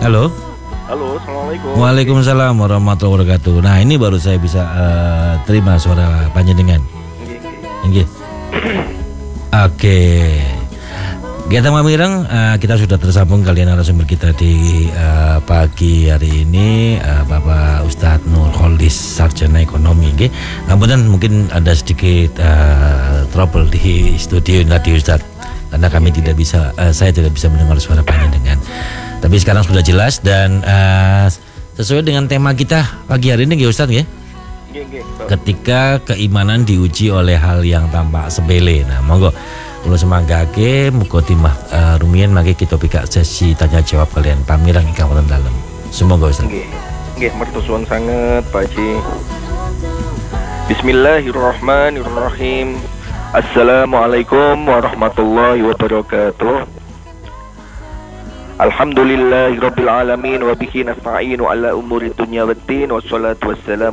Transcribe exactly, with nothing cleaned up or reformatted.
Halo. Halo, assalamualaikum. Waalaikumsalam warahmatullahi wabarakatuh. Nah, ini baru saya bisa uh, terima suara panjenengan. Nggih. Oke. Kita Mamireng, uh, kita sudah tersambung kalian narasumber kita di uh, pagi hari ini, uh, Bapak Ustadz Nur Kholis, sarjana ekonomi. Nggih. Ngapunten mungkin ada sedikit uh, trouble di studio tadi Ustadz, karena kami tidak bisa, uh, saya tidak bisa mendengar suara panjenengan. Tapi sekarang sudah jelas dan uh, sesuai dengan tema kita pagi hari ini, nggih Ustadz, nggih. Ketika keimanan diuji oleh hal yang tampak sepele. Nah, monggo kula semanggake muga timah uh, rumiyin mangke kita pikak sesi tanya jawab kalian pamireng ingkang wonten dalem. Semoga Ustaz. Nggih. Nggih, mertosuwun sanget Pak Haji. Bismillahirrahmanirrahim. Assalamualaikum warahmatullahi wabarakatuh. Alhamdulillahirabbil alamin wa bihi nasta'inu ala umuri dunya waddin wassalatu wassalamu